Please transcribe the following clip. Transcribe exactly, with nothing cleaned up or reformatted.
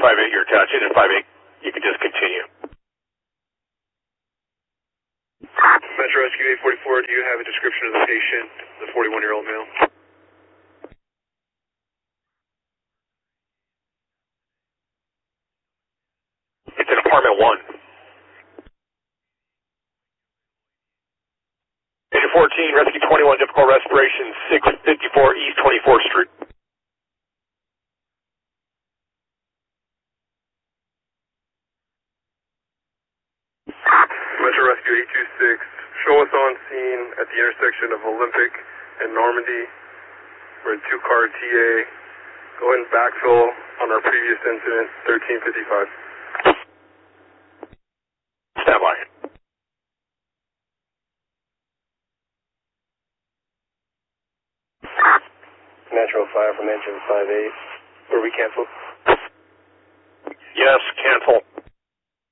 five eight, you're attached. And five eight, you can just continue. Metro Rescue eight forty-four, do you have a description of the patient, the forty-one-year-old male? It's in apartment one. Agent fourteen, Rescue twenty-one, difficult respiration, six fifty-four East twenty-fourth Street. Metro Rescue eight two six, show us on scene at the intersection of Olympic and Normandy. We're a two-car T A. Go ahead and backfill on our previous incident, thirteen fifty-five. Stand by. Metro fire from engine five eight. Were we canceled? Yes, cancel.